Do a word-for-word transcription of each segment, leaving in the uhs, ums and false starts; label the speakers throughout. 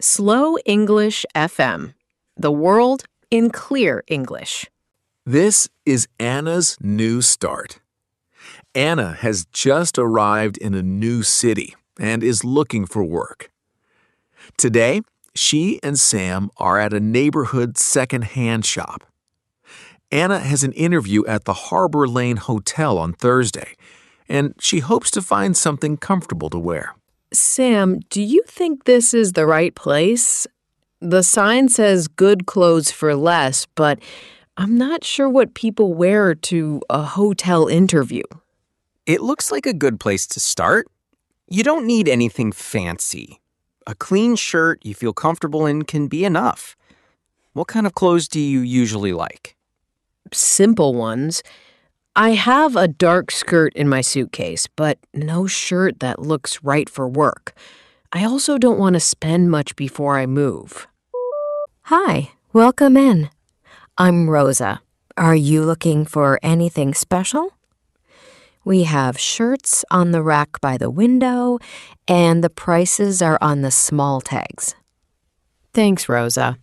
Speaker 1: Slow English F M, the world in clear English.
Speaker 2: This is Anna's new start. Anna has just arrived in a new city and is looking for work. Today, she and Sam are at a neighborhood second-hand shop. Anna has an interview at the Harbor Lane Hotel on Thursday, and she hopes to find something comfortable to wear.
Speaker 1: Sam, do you think this is the right place? The sign says good clothes for less, but I'm not sure what people wear to a hotel interview.
Speaker 3: It looks like a good place to start. You don't need anything fancy. A clean shirt you feel comfortable in can be enough. What kind of clothes do you usually like?
Speaker 1: Simple ones. I have a dark skirt in my suitcase, but no shirt that looks right for work. I also don't want to spend much before I move.
Speaker 4: Hi, welcome in. I'm Rosa. Are you looking for anything special? We have shirts on the rack by the window, and the prices are on the small tags.
Speaker 1: Thanks, Rosa.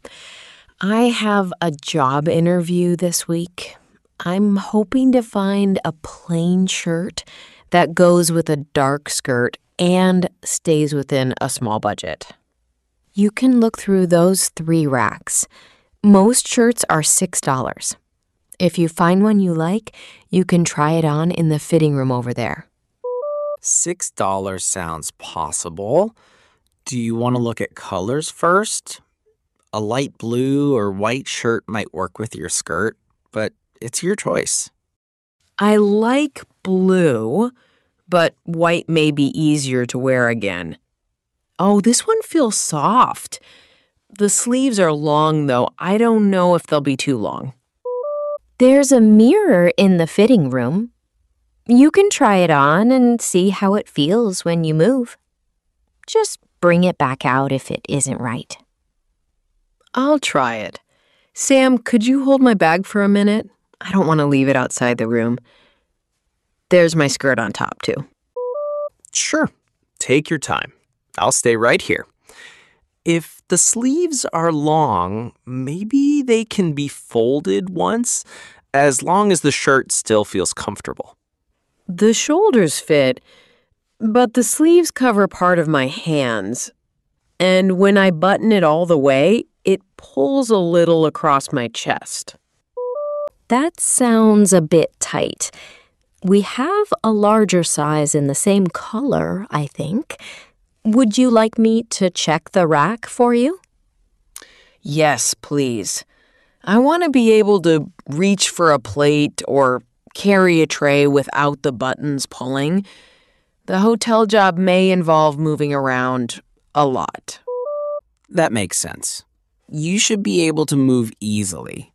Speaker 1: I have a job interview this week. I'm hoping to find a plain shirt that goes with a dark skirt and stays within a small budget.
Speaker 4: You can look through those three racks. Most shirts are six dollars. If you find one you like, you can try it on in the fitting room over there.
Speaker 3: six dollars sounds possible. Do you want to look at colors first? A light blue or white shirt might work with your skirt, but it's your choice.
Speaker 1: I like blue, but white may be easier to wear again. Oh, this one feels soft. The sleeves are long, though. I don't know if they'll be too long.
Speaker 4: There's a mirror in the fitting room. You can try it on and see how it feels when you move. Just bring it back out if it isn't right.
Speaker 1: I'll try it. Sam, could you hold my bag for a minute? I don't want to leave it outside the room. There's my skirt on top, too.
Speaker 3: Sure. Take your time. I'll stay right here. If the sleeves are long, maybe they can be folded once, as long as the shirt still feels comfortable.
Speaker 1: The shoulders fit, but the sleeves cover part of my hands. And when I button it all the way, it pulls a little across my chest.
Speaker 4: That sounds a bit tight. We have a larger size in the same color, I think. Would you like me to check the rack for you?
Speaker 1: Yes, please. I want to be able to reach for a plate or carry a tray without the buttons pulling. The hotel job may involve moving around a lot.
Speaker 3: That makes sense. You should be able to move easily.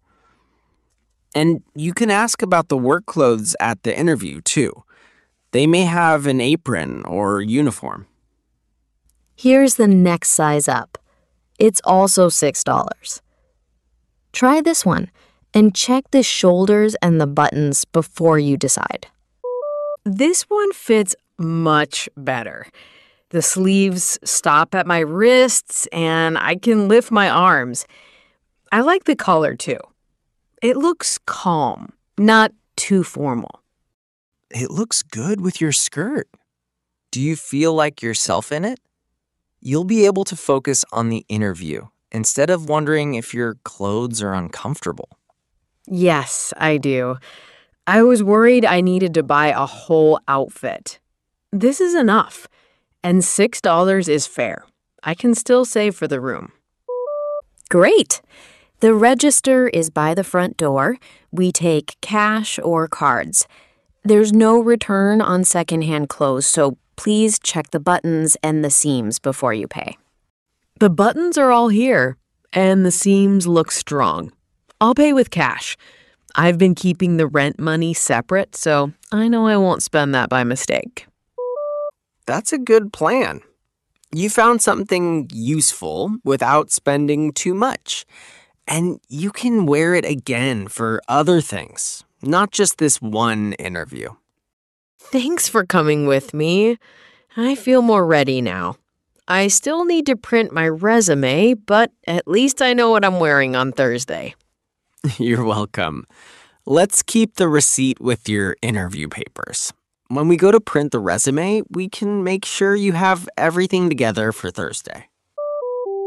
Speaker 3: And you can ask about the work clothes at the interview, too. They may have an apron or uniform.
Speaker 4: Here's the next size up. It's also six dollars. Try this one and check the shoulders and the buttons before you decide.
Speaker 1: This one fits much better. The sleeves stop at my wrists and I can lift my arms. I like the color too. It looks calm, not too formal.
Speaker 3: It looks good with your skirt. Do you feel like yourself in it? You'll be able to focus on the interview instead of wondering if your clothes are uncomfortable.
Speaker 1: Yes, I do. I was worried I needed to buy a whole outfit. This is enough, and six dollars is fair. I can still save for the room.
Speaker 4: Great! The register is by the front door. We take cash or cards. There's no return on secondhand clothes, so please check the buttons and the seams before you pay.
Speaker 1: The buttons are all here, and the seams look strong. I'll pay with cash. I've been keeping the rent money separate, so I know I won't spend that by mistake.
Speaker 3: That's a good plan. You found something useful without spending too much. And you can wear it again for other things, not just this one interview.
Speaker 1: Thanks for coming with me. I feel more ready now. I still need to print my resume, but at least I know what I'm wearing on Thursday.
Speaker 3: You're welcome. Let's keep the receipt with your interview papers. When we go to print the resume, we can make sure you have everything together for Thursday.